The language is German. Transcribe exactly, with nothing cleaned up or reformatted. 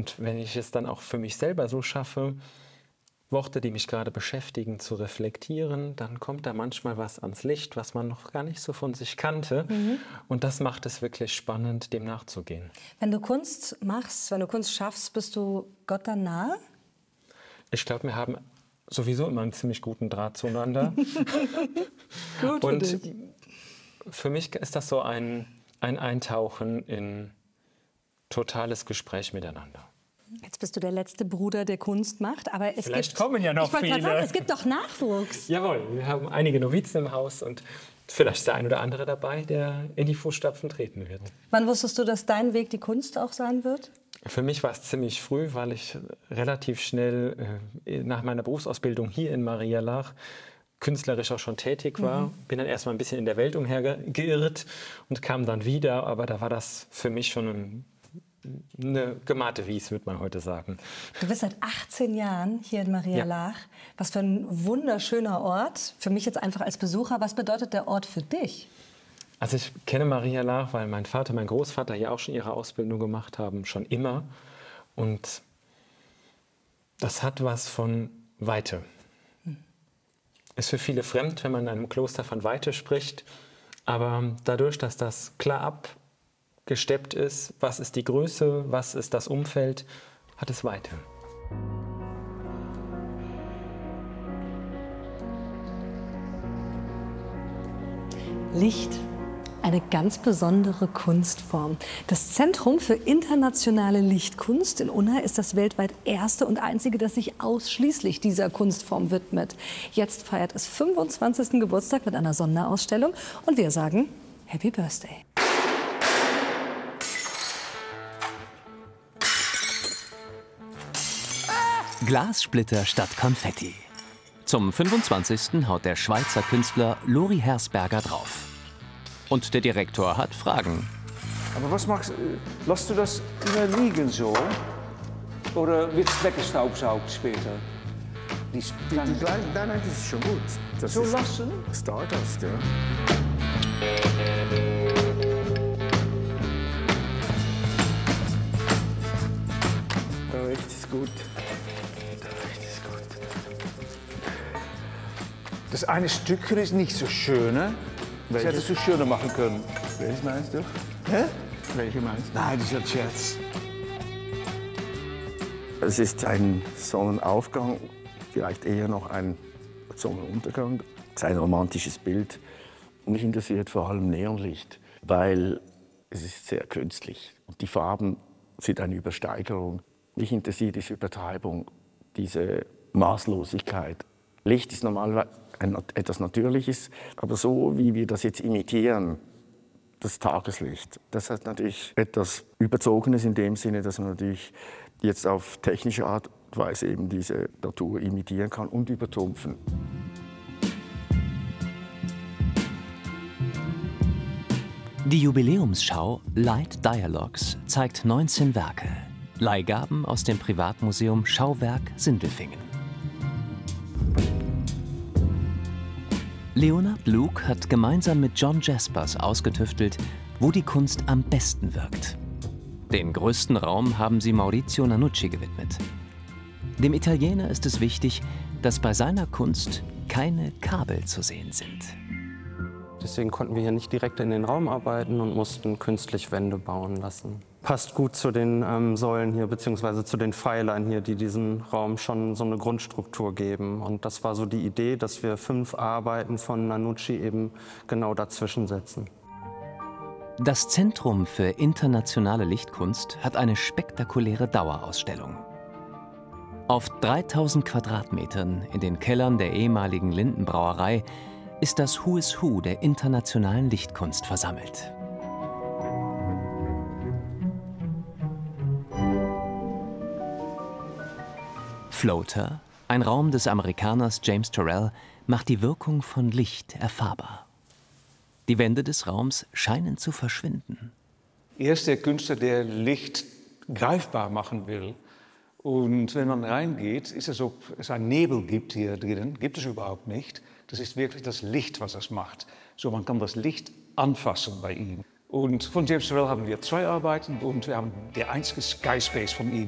Und wenn ich es dann auch für mich selber so schaffe, Worte, die mich gerade beschäftigen, zu reflektieren, dann kommt da manchmal was ans Licht, was man noch gar nicht so von sich kannte. Mhm. Und das macht es wirklich spannend, dem nachzugehen. Wenn du Kunst machst, wenn du Kunst schaffst, bist du Gott dann nahe? Ich glaube, wir haben sowieso immer einen ziemlich guten Draht zueinander. Gut für Und dich. Für mich ist das so ein, ein Eintauchen in totales Gespräch miteinander. Jetzt bist du der letzte Bruder, der Kunst macht, aber es Vielleicht gibt, kommen ja noch ich wollte viele. gerade sagen, es gibt doch Nachwuchs. Jawohl, wir haben einige Novizen im Haus und vielleicht ist der ein oder andere dabei, der in die Fußstapfen treten wird. Wann wusstest du, dass dein Weg die Kunst auch sein wird? Für mich war es ziemlich früh, weil ich relativ schnell äh, nach meiner Berufsausbildung hier in Marialach künstlerisch auch schon tätig war. Mhm. Bin dann erst mal ein bisschen in der Welt umhergeirrt und kam dann wieder, aber da war das für mich schon ein eine gemachte Wies, würde man heute sagen. Du bist seit achtzehn Jahren hier in Marialach. Ja. Was für ein wunderschöner Ort. Für mich jetzt einfach als Besucher. Was bedeutet der Ort für dich? Also ich kenne Marialach, weil mein Vater, mein Großvater hier auch schon ihre Ausbildung gemacht haben, schon immer. Und das hat was von Weite. Hm. Ist für viele fremd, wenn man in einem Kloster von Weite spricht. Aber dadurch, dass das klar ab gesteppt ist, was ist die Größe, was ist das Umfeld, hat es Weite. Licht, eine ganz besondere Kunstform. Das Zentrum für internationale Lichtkunst in Unna ist das weltweit erste und einzige, das sich ausschließlich dieser Kunstform widmet. Jetzt feiert es fünfundzwanzigsten Geburtstag mit einer Sonderausstellung und wir sagen Happy Birthday. Glassplitter statt Konfetti. Zum fünfundzwanzigsten haut der Schweizer Künstler Lori Hersberger drauf. Und der Direktor hat Fragen. Aber was machst du? Lässt du das immer liegen so? Oder wird es weggestaubsaugt später? Die, die, die kleinen, nein, nein, das ist schon gut. Das so ist lassen? Stardust, ja. Da riecht es gut. Das eine Stückchen ist nicht so schön, ne? Das hättest du schöner machen können. Welches meinst du? Hä? Welche meinst du? Nein, das ist ein Scherz. Es ist ein Sonnenaufgang, vielleicht eher noch ein Sonnenuntergang. Es ist ein romantisches Bild. Mich interessiert vor allem Neonlicht, weil es ist sehr künstlich. Und die Farben sind eine Übersteigerung. Mich interessiert diese Übertreibung, diese Maßlosigkeit. Licht ist normalerweise ein, etwas Natürliches, aber so wie wir das jetzt imitieren, das Tageslicht, das hat natürlich etwas Überzogenes in dem Sinne, dass man natürlich jetzt auf technische Art und Weise eben diese Natur imitieren kann und übertrumpfen. Die Jubiläumsschau Light Dialogues zeigt neunzehn Werke. Leihgaben aus dem Privatmuseum Schauwerk Sindelfingen. Leonard Luke hat gemeinsam mit John Jaspers ausgetüftelt, wo die Kunst am besten wirkt. Den größten Raum haben sie Maurizio Nanucci gewidmet. Dem Italiener ist es wichtig, dass bei seiner Kunst keine Kabel zu sehen sind. Deswegen konnten wir hier nicht direkt in den Raum arbeiten und mussten künstlich Wände bauen lassen. Passt gut zu den ähm, Säulen hier, beziehungsweise zu den Pfeilern hier, die diesem Raum schon so eine Grundstruktur geben. Und das war so die Idee, dass wir fünf Arbeiten von Nanucci eben genau dazwischen setzen. Das Zentrum für internationale Lichtkunst hat eine spektakuläre Dauerausstellung. Auf dreitausend Quadratmetern in den Kellern der ehemaligen Lindenbrauerei ist das Who is Who der internationalen Lichtkunst versammelt. Floater, ein Raum des Amerikaners James Turrell, macht die Wirkung von Licht erfahrbar. Die Wände des Raums scheinen zu verschwinden. Er ist der Künstler, der Licht greifbar machen will. Und wenn man reingeht, ist es, ob es einen Nebel gibt hier drinnen. Gibt es überhaupt nicht. Das ist wirklich das Licht, was es macht. So, man kann das Licht anfassen bei ihm. Und von James Turrell haben wir zwei Arbeiten und wir haben der einzige Sky Space von ihm.